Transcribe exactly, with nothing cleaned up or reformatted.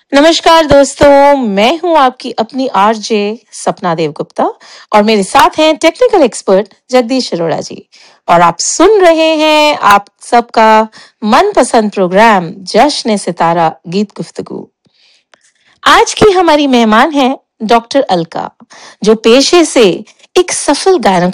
नमस्कार दोस्तों, मैं हूं आपकी अपनी आरजे सपना देव गुप्ता और मेरे साथ हैं टेक्निकल एक्सपर्ट जगदीश अरोड़ा जी। और आप सुन रहे हैं आप सबका मनपसंद प्रोग्राम जश्न सितारा गीत गुफ्तगू। आज की हमारी मेहमान है डॉक्टर अलका, जो पेशे से एक सफल गायक